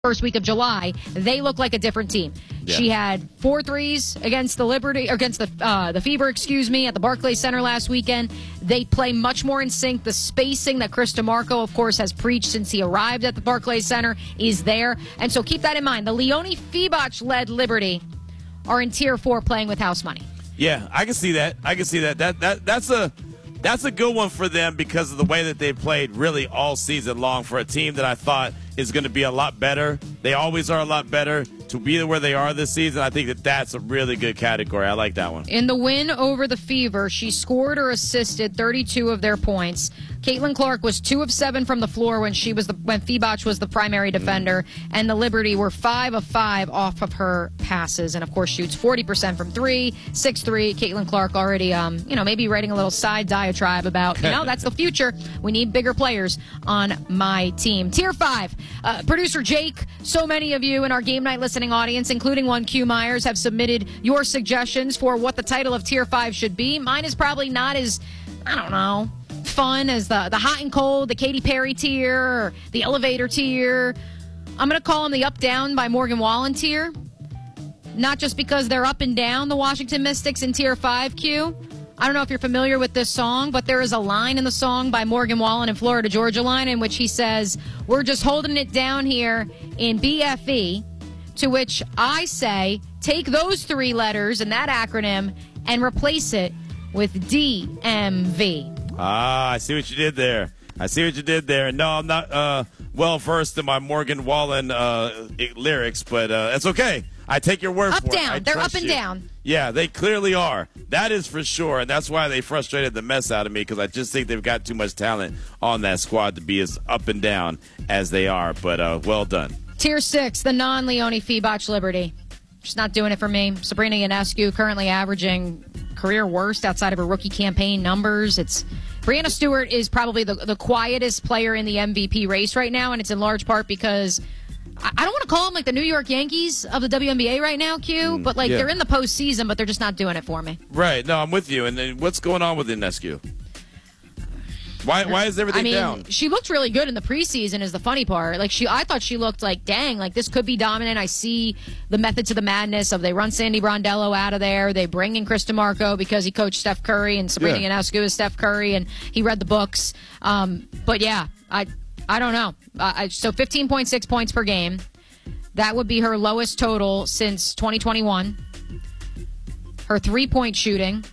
first week of July, they look like a different team. Yeah. She had 4 threes against the Fever, at the Barclays Center last weekend. They play much more in sync. The spacing that Chris DeMarco, of course, has preached since he arrived at the Barclays Center is there. And so keep that in mind. The Leonie Fibach-led Liberty are in Tier 4 playing with house money. Yeah, I can see that. That's a good one for them because of the way that they played really all season long for a team that I thought is going to be a lot better. They always are a lot better. To be where they are this season, I think that's a really good category. I like that one. In the win over the Fever, she scored or assisted 32 of their points. Caitlin Clark was 2 of 7 from the floor when Fibach was the primary defender, and the Liberty were 5 of 5 off of her passes, and of course shoots 40% from 3, 6-3. Caitlin Clark already, maybe writing a little side diatribe about, that's the future. We need bigger players on my team. Tier 5, producer Jake, so many of you in our game night listening audience, including one Q Myers, have submitted your suggestions for what the title of Tier 5 should be. Mine is probably not as, fun as the hot and cold, the Katy Perry tier, or the elevator tier. I'm going to call them the Up Down by Morgan Wallen tier. Not just because they're up and down, the Washington Mystics in Tier 5, Q. I don't know if you're familiar with this song, but there is a line in the song by Morgan Wallen in Florida Georgia Line in which he says, "We're just holding it down here in BFE," to which I say, take those 3 letters and that acronym and replace it with DMV. I see what you did there. No, I'm not well-versed in my Morgan Wallen lyrics, but it's okay. I take your word for it. Up, down. They're up and down. Yeah, they clearly are. That is for sure, and that's why they frustrated the mess out of me, because I just think they've got too much talent on that squad to be as up and down as they are, but well done. Tier 6, the non-Leonie Fibach Liberty. Just not doing it for me. Sabrina Ionescu currently averaging career worst outside of her rookie campaign numbers. Brianna Stewart is probably the quietest player in the MVP race right now, and it's in large part because I don't want to call them like the New York Yankees of the WNBA right now, Q, but they're in the postseason, but they're just not doing it for me. Right. No, I'm with you. And then what's going on with Ionescu? Why is everything down? She looked really good in the preseason is the funny part. I thought she looked like, dang, this could be dominant. I see the method to the madness of they run Sandy Brondello out of there. They bring in Chris DeMarco because he coached Steph Curry, and Sabrina Ionescu is Steph Curry, and he read the books. But yeah, I don't know. So 15.6 points per game. That would be her lowest total since 2021. Her 3-point shooting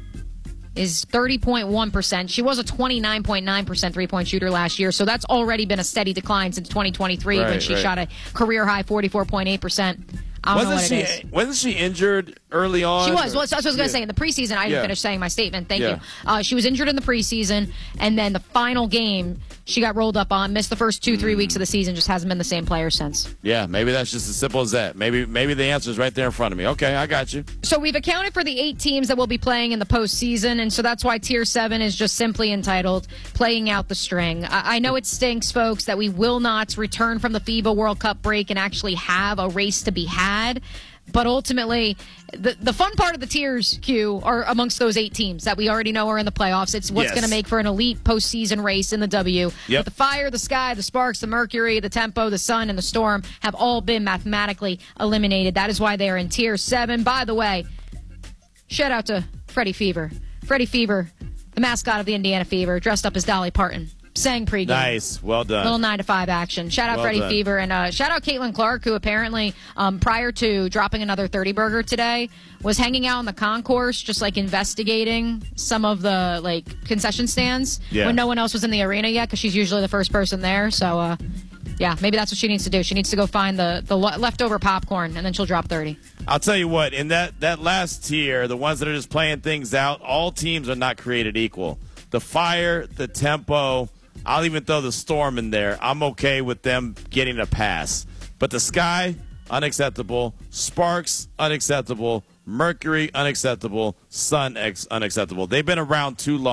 is 30.1%. She was a 29.9% three-point shooter last year, so that's already been a steady decline since 2023 when she shot a career-high 44.8%. I don't know what it is. Wasn't she injured early on? She was. Well, that's what I was going to say. In the preseason, I didn't finish saying my statement. Thank you. She was injured in the preseason, and then the final game, she got rolled up on, missed the first 2-3 weeks of the season, just hasn't been the same player since. Yeah, maybe that's just as simple as that. Maybe the answer is right there in front of me. Okay, I got you. So we've accounted for the 8 teams that will be playing in the postseason, and so that's why Tier 7 is just simply entitled Playing Out the String. I know it stinks, folks, that we will not return from the FIBA World Cup break and actually have a race to be had. But ultimately, the fun part of the tiers, Q, are amongst those 8 teams that we already know are in the playoffs. It's what's going to make for an elite postseason race in the W. But the Fire, the Sky, the Sparks, the Mercury, the Tempo, the Sun, and the Storm have all been mathematically eliminated. That is why they are in Tier 7. By the way, shout out to Freddie Fever. Freddie Fever, the mascot of the Indiana Fever, dressed up as Dolly Parton. Sang pregame. Nice. Well done. Little 9 to 5 action. Shout out Freddie Fever, and shout out Caitlin Clark, who apparently, prior to dropping another 30 burger today, was hanging out in the concourse, just investigating some of the concession stands when no one else was in the arena yet, because she's usually the first person there. So, maybe that's what she needs to do. She needs to go find the leftover popcorn, and then she'll drop 30. I'll tell you what, in that last tier, the ones that are just playing things out, all teams are not created equal. The Fire, the Tempo, I'll even throw the Storm in there. I'm okay with them getting a pass. But the Sky, unacceptable. Sparks, unacceptable. Mercury, unacceptable. Sun, unacceptable. They've been around too long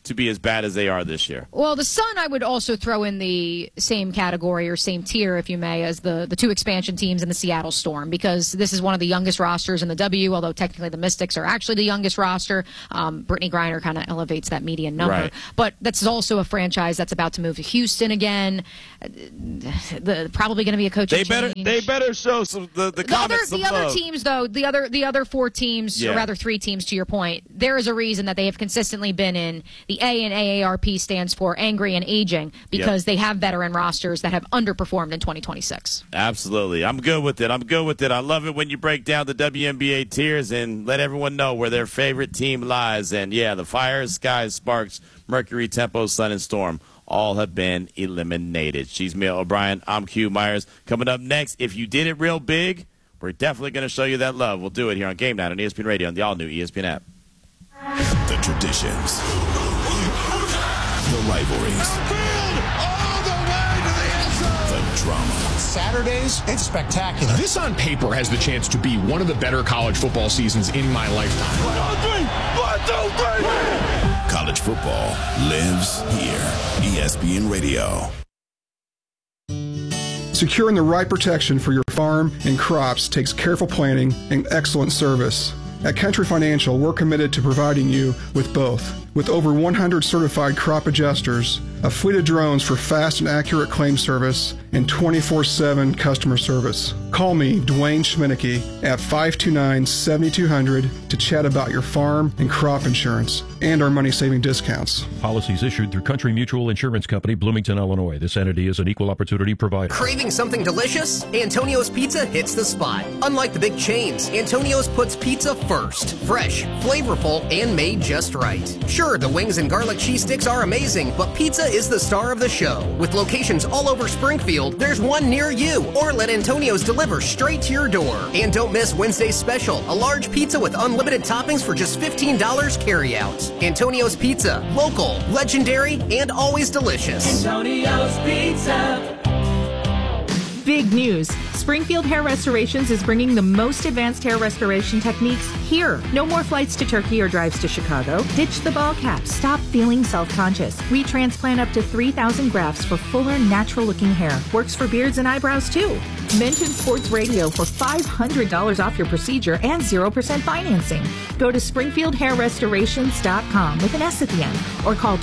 to be as bad as they are this year. Well, the Sun I would also throw in the same category or same tier, if you may, as the two expansion teams in the Seattle Storm, because this is one of the youngest rosters in the W, although technically the Mystics are actually the youngest roster. Brittany Griner kind of elevates that median number. Right. But that's also a franchise that's about to move to Houston again. Probably going to be a coaching change. They better show some the Comets some other love. teams, though, the other four teams, or rather 3 teams, to your point, there is a reason that they have consistently been in the A, and AARP stands for angry and aging, because they have veteran rosters that have underperformed in 2026. Absolutely. I'm good with it. I love it when you break down the WNBA tiers and let everyone know where their favorite team lies. And, the Fire, Sky, Sparks, Mercury, Tempo, Sun, and Storm all have been eliminated. She's Mia O'Brien. I'm Q Myers. Coming up next, if you did it real big, we're definitely going to show you that love. We'll do it here on Game Night on ESPN Radio and the all-new ESPN app. The traditions, the rivalries, the drama. Saturdays, it's spectacular. This on paper has the chance to be one of the better college football seasons in my lifetime. 1, 2, 3. College football lives here. ESPN Radio. Securing the right protection for your farm and crops takes careful planning and excellent service. At Country Financial, we're committed to providing you with both. With over 100 certified crop adjusters, a fleet of drones for fast and accurate claim service, and 24/7 customer service. Call me, Dwayne Schminicki, at 529-7200 to chat about your farm and crop insurance and our money-saving discounts. Policies issued through Country Mutual Insurance Company, Bloomington, Illinois. This entity is an equal opportunity provider. Craving something delicious? Antonio's Pizza hits the spot. Unlike the big chains, Antonio's puts pizza first. Fresh, flavorful, and made just right. Sure, the wings and garlic cheese sticks are amazing, but pizza is the star of the show. With locations all over Springfield, there's one near you. Or let Antonio's deliver straight to your door. And don't miss Wednesday's special, a large pizza with unlimited toppings for just $15 carry out. Antonio's Pizza, local, legendary, and always delicious. Antonio's Pizza. Big news. Springfield Hair Restorations is bringing the most advanced hair restoration techniques here. No more flights to Turkey or drives to Chicago. Ditch the ball cap. Stop feeling self-conscious. We transplant up to 3,000 grafts for fuller, natural-looking hair. Works for beards and eyebrows, too. Mention Sports Radio for $500 off your procedure and 0% financing. Go to SpringfieldHairRestorations.com with an S at the end, or call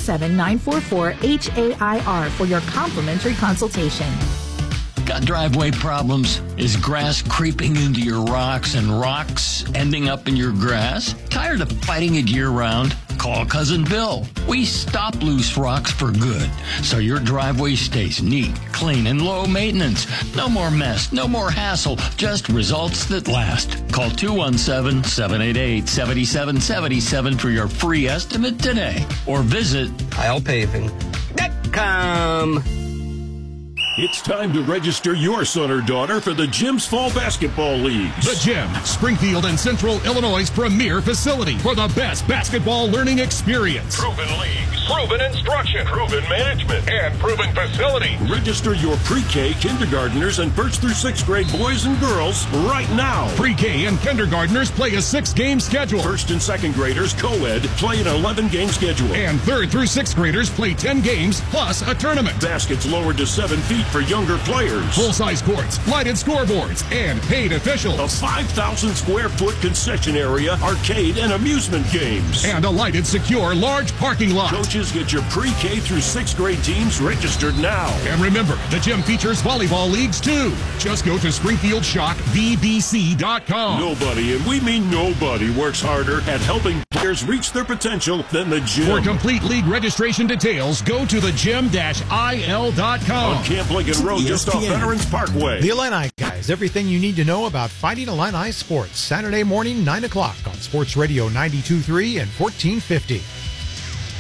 217-944-HAIR for your complimentary consultation. Got driveway problems? Is grass creeping into your rocks and rocks ending up in your grass? Tired of fighting it year-round? Call Cousin Bill. We stop loose rocks for good, so your driveway stays neat, clean, and low maintenance. No more mess, no more hassle, just results that last. Call 217-788-7777 for your free estimate today, or visit ILPaving.com. It's time to register your son or daughter for the Gym's Fall Basketball Leagues. The Gym, Springfield and Central Illinois' premier facility for the best basketball learning experience. Proven leagues, proven instruction, proven management, and proven facilities. Register your pre-K, kindergartners, and 1st through 6th grade boys and girls right now. Pre-K and kindergartners play a 6-game schedule. 1st and 2nd graders, co-ed, play an 11-game schedule. And 3rd through 6th graders play 10 games plus a tournament. Baskets lowered to 7 feet for younger players. Full-size courts, lighted scoreboards, and paid officials. A 5,000 square foot concession area, arcade, and amusement games. And a lighted, secure, large parking lot. Coaches, get your pre-K through 6th grade teams registered now. And remember, the gym features volleyball leagues too. Just go to SpringfieldShockVBC.com. Nobody, and we mean nobody, works harder at helping players reach their potential than the gym. For complete league registration details, go to thegym-il.com. On Camp Lincoln Road, just off Veterans Parkway. The Illini Guys, everything you need to know about fighting Illini sports. Saturday morning, 9 o'clock on Sports Radio 92.3 and 1450.